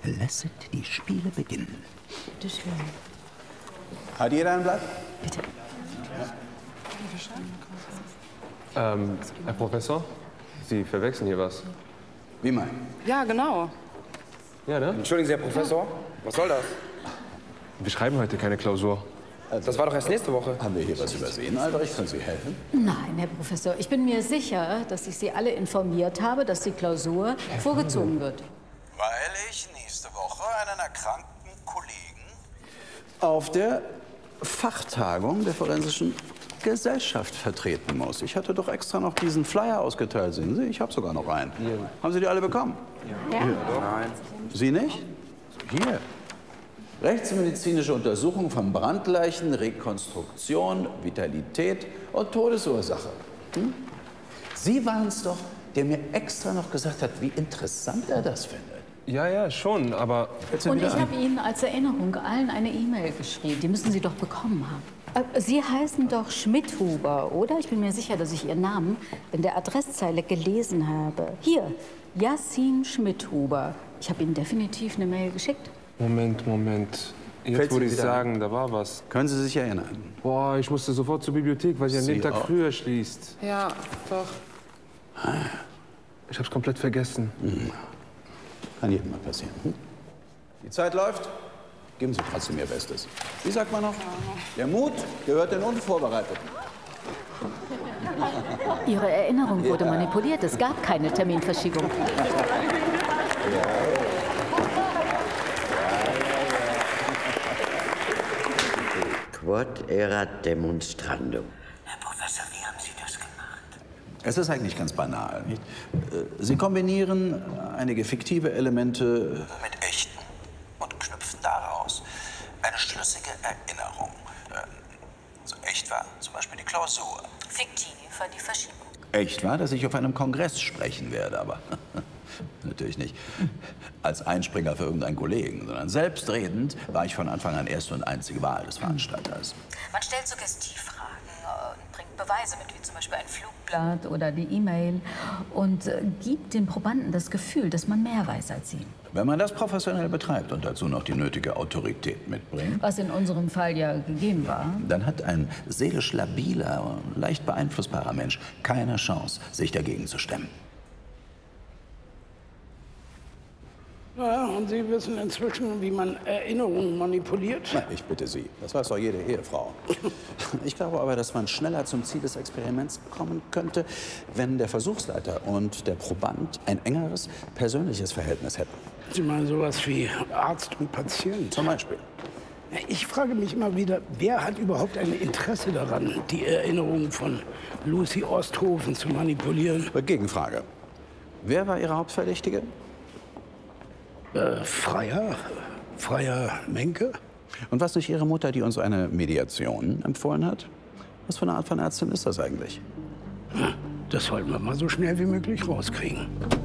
lasset die Spiele beginnen. Bitte schön. Hat jeder ein Blatt? Bitte. Herr Professor, Sie verwechseln hier was. Wie mein? Ja, genau. Ja, ne? Entschuldigen Sie, Herr Professor, was soll das? Wir schreiben heute keine Klausur. Das war doch erst nächste Woche. Haben wir hier was übersehen, Albrecht? Können Sie helfen? Nein, Herr Professor, ich bin mir sicher, dass ich Sie alle informiert habe, dass die Klausur vorgezogen wird. Weil ich nächste Woche einen erkrankten Kollegen Auf der Fachtagung der Forensischen Gesellschaft vertreten muss. Ich hatte doch extra noch diesen Flyer ausgeteilt, sehen Sie? Ich habe sogar noch einen. Hier. Haben Sie die alle bekommen? Ja. Nein. Sie nicht? Hier. Rechtsmedizinische Untersuchung von Brandleichen, Rekonstruktion, Vitalität und Todesursache. Hm? Sie waren es doch, der mir extra noch gesagt hat, wie interessant er das findet. Ja, ja, schon, aber... Und ich habe Ihnen als Erinnerung allen eine E-Mail geschrieben. Die müssen Sie doch bekommen haben. Sie heißen doch Schmidhuber, oder? Ich bin mir sicher, dass ich Ihren Namen in der Adresszeile gelesen habe. Hier, Yassin Schmidhuber. Ich habe Ihnen definitiv eine Mail geschickt. Moment. Jetzt Fällt würde Sie ich wieder sagen, da war was. Können Sie sich erinnern? Boah, ich musste sofort zur Bibliothek, weil sie an dem Sie Tag auch? früher schließt. Ja, doch. Ich hab's komplett vergessen. Kann jedem mal passieren. Hm? Die Zeit läuft. Geben Sie trotzdem Ihr Bestes. Wie sagt man noch? Der Mut gehört den Unvorbereiteten. Ihre Erinnerung wurde manipuliert. Es gab keine Terminverschiebung. Quod erat demonstrandum. Herr Professor, wie haben Sie das gemacht? Es ist eigentlich ganz banal. Nicht? Sie kombinieren einige fiktive Elemente Mit echten und knüpfen daraus eine schlüssige Erinnerung. Also echt war zum Beispiel die Klausur. Fiktiv war die Verschiebung. Echt war, dass ich auf einem Kongress sprechen werde, aber natürlich nicht als Einspringer für irgendeinen Kollegen, sondern selbstredend war ich von Anfang an erste und einzige Wahl des Veranstalters. Man stellt Suggestivfragen und bringt Beweise mit, wie zum Beispiel ein Flugblatt oder die E-Mail und gibt den Probanden das Gefühl, dass man mehr weiß als sie. Wenn man das professionell betreibt und dazu noch die nötige Autorität mitbringt, Was in unserem Fall ja gegeben war. dann hat ein seelisch labiler, leicht beeinflussbarer Mensch keine Chance, sich dagegen zu stemmen. Ja, und Sie wissen inzwischen, wie man Erinnerungen manipuliert? Na, ich bitte Sie, das weiß doch jede Ehefrau. Ich glaube aber, dass man schneller zum Ziel des Experiments kommen könnte, wenn der Versuchsleiter und der Proband ein engeres persönliches Verhältnis hätten. Sie meinen sowas wie Arzt und Patient? Zum Beispiel. Ich frage mich immer wieder, wer hat überhaupt ein Interesse daran, die Erinnerungen von Lucy Osthofen zu manipulieren? Gegenfrage. Wer war Ihre Hauptverdächtige? Freier Menke? Und was nicht Ihre Mutter, die uns eine Mediation empfohlen hat? Was für eine Art von Ärztin ist das eigentlich? Das sollten wir mal so schnell wie möglich rauskriegen.